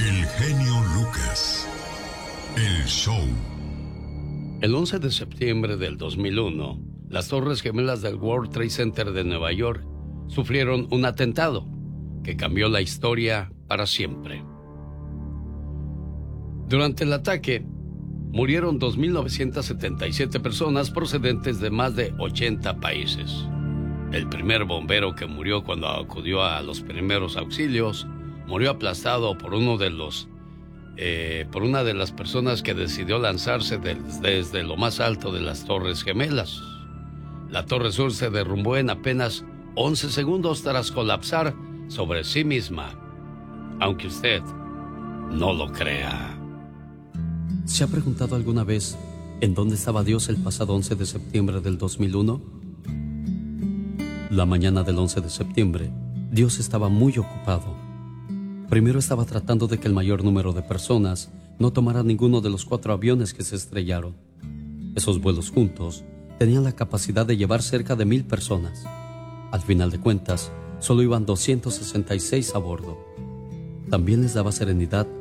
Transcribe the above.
El genio Lucas. El show. El 11 de septiembre del 2001, las Torres Gemelas del World Trade Center de Nueva York sufrieron un atentado que cambió la historia para siempre. Durante el ataque, murieron 2.977 personas procedentes de más de 80 países. El primer bombero que murió cuando acudió a los primeros auxilios murió aplastado por una de las personas que decidió lanzarse desde lo más alto de las Torres Gemelas. La Torre Sur se derrumbó en apenas 11 segundos tras colapsar sobre sí misma, aunque usted no lo crea. ¿Se ha preguntado alguna vez en dónde estaba Dios el pasado 11 de septiembre del 2001? La mañana del 11 de septiembre, Dios estaba muy ocupado. Primero estaba tratando de que el mayor número de personas no tomara ninguno de los 4 aviones que se estrellaron. Esos vuelos juntos tenían la capacidad de llevar cerca de 1,000 personas. Al final de cuentas, solo iban 266 a bordo. También les daba serenidad